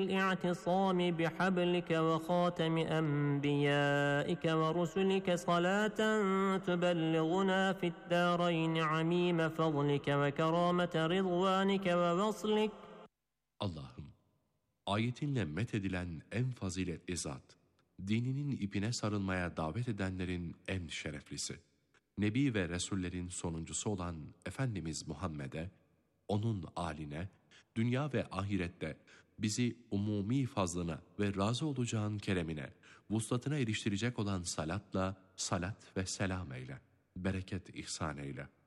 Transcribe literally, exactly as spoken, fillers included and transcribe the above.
والاعتصام بحبلك وخاتم أنبيائك ورسلك صلاة تبلغنا في الدارين عميم فضلك وكرامة رضوانك ووصلك. Allah'ım, ayetinle methedilen en faziletli zat, dininin ipine sarılmaya davet edenlerin en şereflisi, Nebi ve Resullerin sonuncusu olan Efendimiz Muhammed'e, onun âline, dünya ve ahirette bizi umumi fazlına ve razı olacağın keremine, vuslatına eriştirecek olan salatla salat ve selam eyle, bereket ihsan eyle.